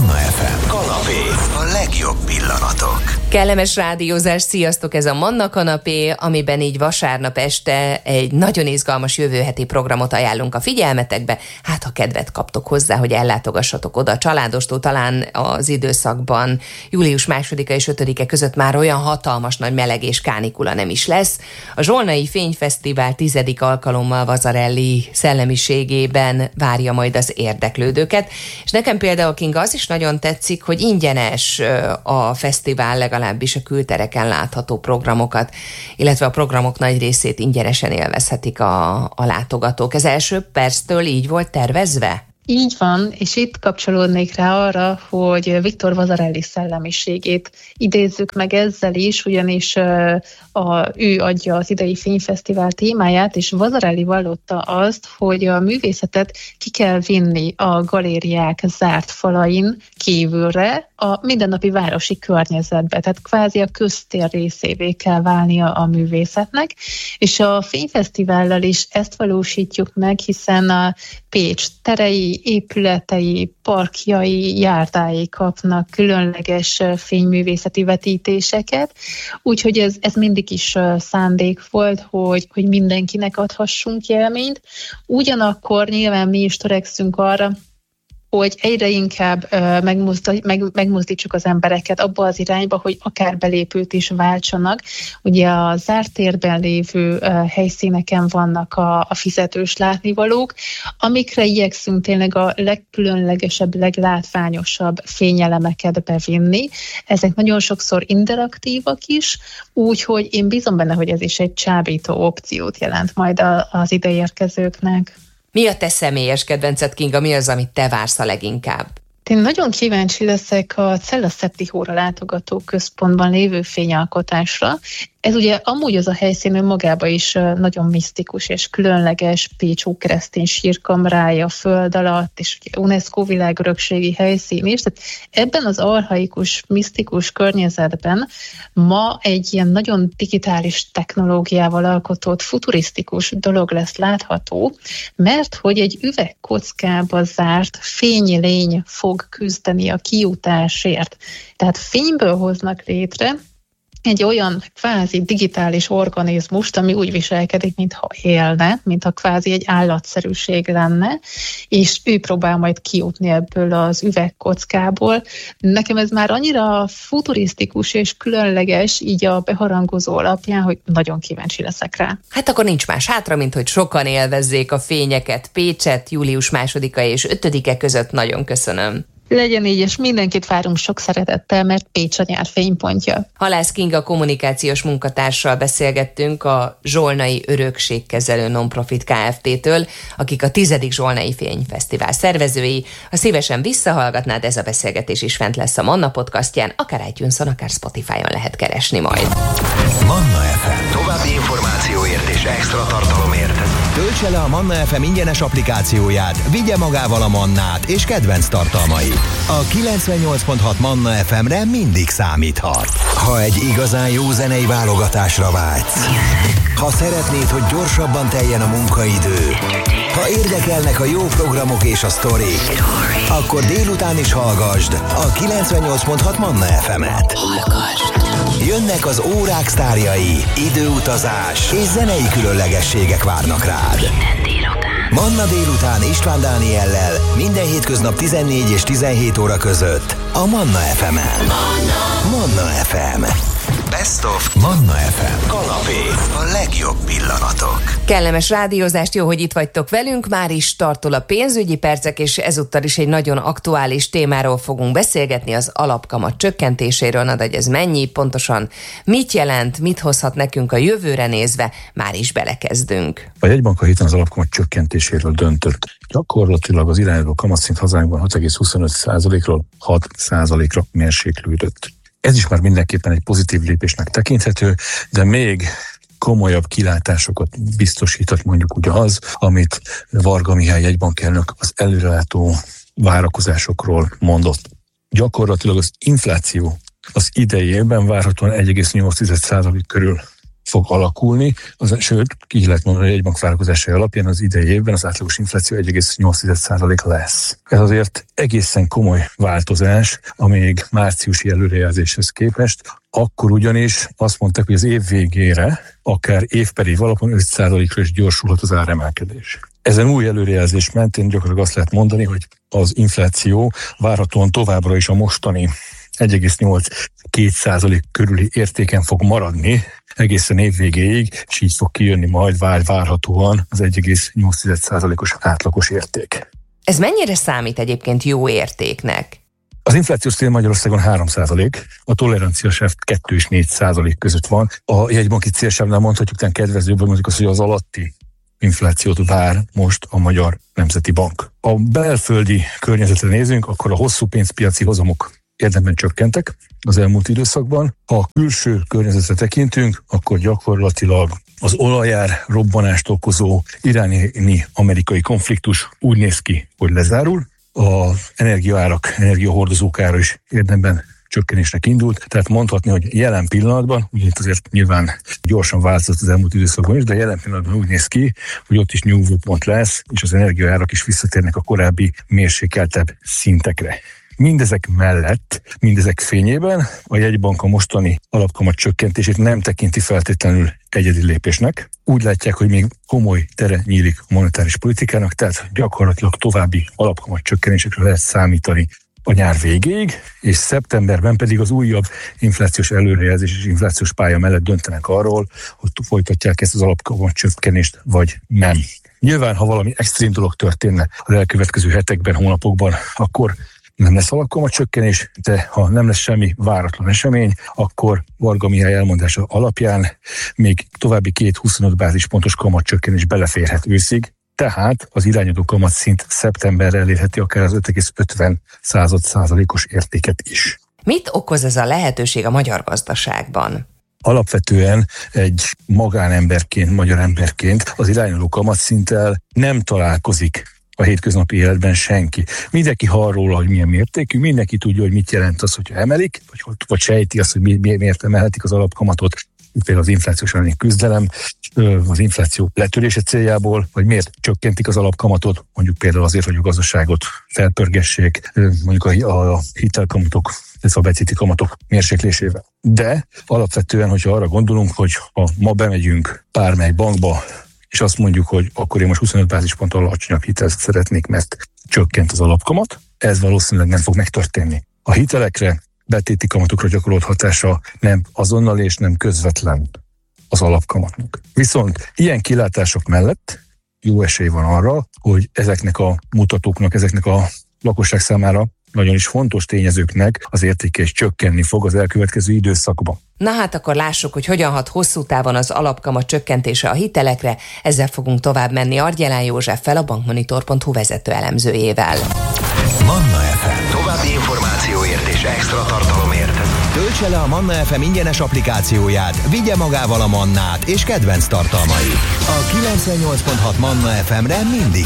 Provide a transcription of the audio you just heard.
Manna FM kanapé, a legjobb pillanatok. Kellemes rádiózás, sziasztok! Ez a Manna kanapé, amiben így vasárnap este egy nagyon izgalmas jövő heti programot ajánlunk a figyelmetekbe. Hát, ha kedvet kaptok hozzá, hogy ellátogassatok oda. Családostól talán az időszakban július 2-e és 5-e között már olyan hatalmas nagy meleg és kánikula nem is lesz. A Zsolnai Fényfesztivál 10. alkalommal Vasarely szellemiségében várja majd az érdeklődőket. És nekem például, Kinga, az is nagyon tetszik, hogy ingyenes a fesztivál, legalábbis a kültereken látható programokat, illetve a programok nagy részét ingyenesen élvezhetik a látogatók. Ez első perctől így volt tervezve? Így van, és itt kapcsolódnék rá arra, hogy Viktor Vasarely szellemiségét idézzük meg ezzel is, ugyanis ő adja az idei fényfesztivál témáját, és Vasarely vallotta azt, hogy a művészetet ki kell vinni a galériák zárt falain kívülre, a mindennapi városi környezetbe, tehát kvázi a köztér részévé kell válnia a művészetnek, és a fényfesztivállal is ezt valósítjuk meg, hiszen a Pécs terei, épületei, parkjai, járdái kapnak különleges fényművészeti vetítéseket, úgyhogy ez mindig is szándék volt, hogy mindenkinek adhassunk élményt. Ugyanakkor nyilván mi is törekszünk arra, hogy egyre inkább megmozdítsuk az embereket abba az irányba, hogy akár belépőt is váltsanak. Ugye a zárt térben lévő helyszíneken vannak a fizetős látnivalók, amikre igyekszünk tényleg a legkülönlegesebb, leglátványosabb fényelemeket bevinni. Ezek nagyon sokszor interaktívak is, úgyhogy én bízom benne, hogy ez is egy csábító opciót jelent majd az ideérkezőknek. Mi a te személyes kedvenced, Kinga? Mi az, amit te vársz a leginkább? Én nagyon kíváncsi leszek a Cella Septihóra látogató központban lévő fényalkotásra. Ez ugye amúgy az a helyszín önmagában is nagyon misztikus és különleges, Pécs ókeresztény sírkamrája föld alatt, és UNESCO világörökségi helyszín is. Tehát ebben az archaikus, misztikus környezetben ma egy ilyen nagyon digitális technológiával alkotott futurisztikus dolog lesz látható, mert hogy egy üvegkockába zárt fénylény fog küzdeni a kijutásért. Tehát fényből hoznak létre egy olyan kvázi digitális organizmust, ami úgy viselkedik, mintha élne, mintha kvázi egy állatszerűség lenne, és ő próbál majd kijutni ebből az üvegkockából. Nekem ez már annyira futurisztikus és különleges, így a beharangozó alapján, hogy nagyon kíváncsi leszek rá. Hát akkor nincs más hátra, mint hogy sokan élvezzék a fényeket. Pécset július 2-e és 5-e között. Nagyon köszönöm. Legyen így, és mindenkit várunk sok szeretettel, mert Pécs a nyár fénypontja. Halász Kinga kommunikációs munkatársal beszélgettünk a Zsolnai Örökségkezelő Nonprofit Kft-től, akik a 10. Zsolnai Fényfesztivál szervezői. Ha szívesen visszahallgatnád, ez a beszélgetés is fent lesz a Manna podcastján, akár iTunes-on, akár Spotify-on lehet keresni majd. Manna FM. További információért és extra tartalomért töltse le a Manna FM ingyenes applikációját, vigye magával a Mannát és kedvenc tartalmait. A 98.6 Manna FM-re mindig számíthat. Ha egy igazán jó zenei válogatásra vágysz, ha szeretnéd, hogy gyorsabban teljen a munkaidő, ha érdekelnek a jó programok és a sztorik, akkor délután is hallgasd a 98.6 Manna FM-et. Jönnek az órák sztárjai, időutazás és zenei különlegességek várnak rád. Manna délután István Dániellel minden hétköznap 14 és 17 óra között a Manna FM-en. Manna FM. Best of Manna FM. Kanapé. A legjobb pillanatok. Kellemes rádiózást, jó, hogy itt vagytok velünk. Már is tartol a pénzügyi percek, és ezúttal is egy nagyon aktuális témáról fogunk beszélgetni, az alapkamat csökkentéséről. Na, de ez mennyi, pontosan mit jelent, mit hozhat nekünk a jövőre nézve, már is belekezdünk. A jegybank a héten az alapkamat csökkentéséről döntött. Gyakorlatilag az irányuló kamatszint hazánkban 6,25%-ról 6%-ra mérséklődött. Ez is már mindenképpen egy pozitív lépésnek tekinthető, de még komolyabb kilátásokat biztosított mondjuk ugye az, amit Varga Mihály jegybankelnök az előrelátó várakozásokról mondott. Gyakorlatilag az infláció az idei évben várhatóan 1,8% körül fog alakulni, sőt, ki lehet mondani, hogy a jegybank várakozásai alapján az idei évben az átlagos infláció 1,8% lesz. Ez azért egészen komoly változás a még márciusi előrejelzéshez képest. Akkor ugyanis azt mondták, hogy az év végére, akár év per év alapon 5%-ra is gyorsulhat az áremelkedés. Ezen új előrejelzés mentén gyakorlatilag azt lehet mondani, hogy az infláció várhatóan továbbra is a mostani 1,8-2% körüli értéken fog maradni egészen év végéig, és így fog kijönni majd várhatóan az 1,8%-os átlagos érték. Ez mennyire számít egyébként jó értéknek? Az inflációs cél Magyarországon 3%, a toleranciasáv 2 és 4% között van. A jegybanki célsávnál mondhatjuk, tehát kedvezőbb, mondjuk az, hogy az alatti inflációt vár most a Magyar Nemzeti Bank. A belföldi környezetre nézünk, akkor a hosszú pénzpiaci hozamok érdemben csökkentek az elmúlt időszakban. Ha a külső környezetre tekintünk, akkor gyakorlatilag az olajár robbanást okozó iráni amerikai konfliktus úgy néz ki, hogy lezárul. Az energiahordozók ára is érdemben csökkenésnek indult, tehát mondhatni, hogy jelen pillanatban, ugye itt azért nyilván gyorsan változott az elmúlt időszakban is, de jelen pillanatban úgy néz ki, hogy ott is nyugvópont lesz, és az energiaárak is visszatérnek a korábbi mérsékeltebb szintekre. Mindezek mellett, mindezek fényében a jegybank a mostani alapkamat csökkentését nem tekinti feltétlenül egyedi lépésnek. Úgy látják, hogy még komoly tere nyílik a monetáris politikának, tehát gyakorlatilag további alapkamat csökkenésekre lehet számítani a nyár végéig, és szeptemberben pedig az újabb inflációs előrejelzés és inflációs pálya mellett döntenek arról, hogy folytatják ezt az alapkamat csökkenést, vagy nem. Nyilván, ha valami extrém dolog történne az elkövetkező hetekben, hónapokban, akkor nem lesz alapkamat csökkenés, de ha nem lesz semmi váratlan esemény, akkor Varga Mihály elmondása alapján még további 2,25 bázispontos kamatcsökkenés beleférhet őszig, tehát az irányadó kamatszint szeptemberre elérheti akár az 5,50%-os értéket is. Mit okoz ez a lehetőség a magyar gazdaságban? Alapvetően egy magánemberként, magyar emberként az irányadó kamatszinttel nem találkozik a hétköznapi életben senki. Mindenki hall róla, hogy milyen mértékű, mindenki tudja, hogy mit jelent az, hogyha emelik, vagy sejti azt, hogy miért emelhetik az alapkamatot, például az inflációs elleni küzdelem, az infláció letörése céljából, vagy miért csökkentik az alapkamatot, mondjuk például azért, hogy a gazdaságot felpörgessék, mondjuk a hitelkamatok, a betéti kamatok mérséklésével. De alapvetően, hogyha arra gondolunk, hogy ha ma bemegyünk bármely bankba, és azt mondjuk, hogy akkor én most 25 bázisponttal alacsonyabb hitelt szeretnék, mert csökkent az alapkamat, ez valószínűleg nem fog megtörténni. A hitelekre, betéti kamatokra gyakorolt hatása nem azonnal és nem közvetlen az alapkamatnak. Viszont ilyen kilátások mellett jó esély van arra, hogy ezeknek a mutatóknak, ezeknek a lakosság számára nagyon is fontos tényezőknek az értéke is csökkenni fog az elkövetkező időszakban. Na hát akkor lássuk, hogy hogyan hat hosszú távon az alapkamat csökkentése a hitelekre. Ezzel fogunk tovább menni Argyelán Józseffel, a bankmonitor.hu vezető elemzőjével. Manna FM. További információért és extra tartalomért. Töltse le a Manna FM ingyenes applikációját, vigye magával a mannát és kedvenc tartalmait. A 98.6 Manna FM-re mindig